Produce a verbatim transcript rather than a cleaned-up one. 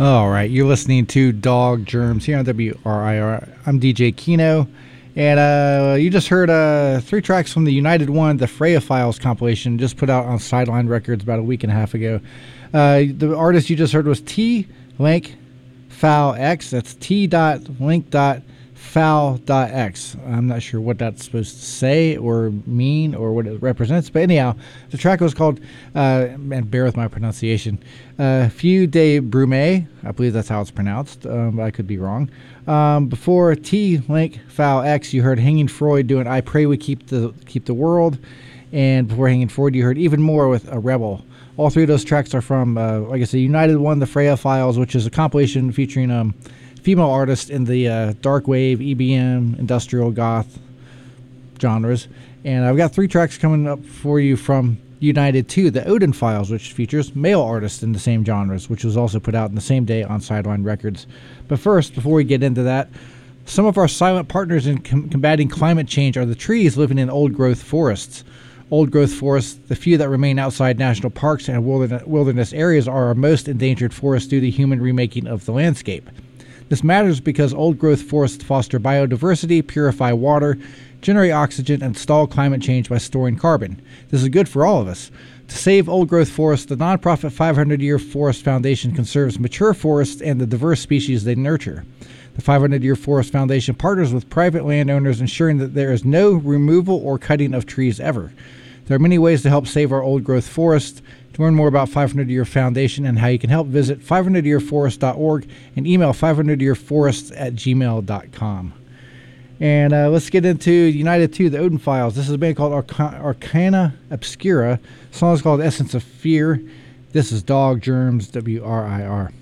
All right, you're listening to Dog Germs here on W R I R. I'm D J Kino, and uh, you just heard uh, three tracks from the United One, the Freya Files compilation, just put out on Sideline Records about a week and a half ago. Uh, the artist you just heard was T Link Foul X. That's T dot Link dot Foul dot X. I'm not sure what that's supposed to say or mean or what it represents, but anyhow, the track was called, uh, and bear with my pronunciation, uh, Feu de Brume. I believe that's how it's pronounced. Um, I could be wrong. Um, before T Link Foul X, you heard Hanging Freud doing I Pray We Keep the Keep the World, and before Hanging Freud, you heard Even More with A Rebel. All three of those tracks are from, uh, like I said, United One, the Freya Files, which is a compilation featuring um. female artists in the uh, dark wave, E B M, industrial, goth genres. And I've got three tracks coming up for you from United Two, the Odin Files, which features male artists in the same genres, which was also put out in the same day on Sideline Records. But first, before we get into that, some of our silent partners in com- combating climate change are the trees living in old-growth forests. Old-growth forests, the few that remain outside national parks and wilderness, wilderness areas, are our most endangered forests due to human remaking of the landscape. This matters because old-growth forests foster biodiversity, purify water, generate oxygen, and stall climate change by storing carbon. This is good for all of us. To save old-growth forests, the nonprofit five hundred year Forest Foundation conserves mature forests and the diverse species they nurture. The five hundred year Forest Foundation partners with private landowners, ensuring that there is no removal or cutting of trees ever. There are many ways to help save our old-growth forests. To learn more about five hundred year Foundation and how you can help, visit five hundred year forest dot org and email five hundred year forests at gmail dot com. And uh, let's get into United Two, the Odin Files. This is a band called Arca- Arcana Obscura. The song is called Essence of Fear. This is Dog Germs, W R I R.